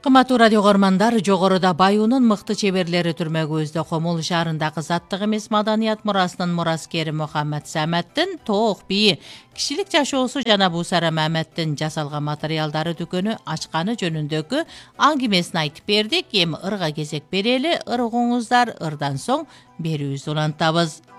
Кыматтуу радио көрмандар, жогоруда Баюунун мыкты чеберлери түрмөгүбүздө Комул шаарындагы заттык эмес маданият мурасынын мураскери Мухаммед Саметтин тоок бийи, кишилик жашоосу жана Бусара Маметтин жасалган материалдары дүкөнү ачканы жөнүндөгү аңгимесин айтып бердик. Эми ырга кезек берели, ыр угуңуздар, ырдан соң берүүбүздү улантабыз.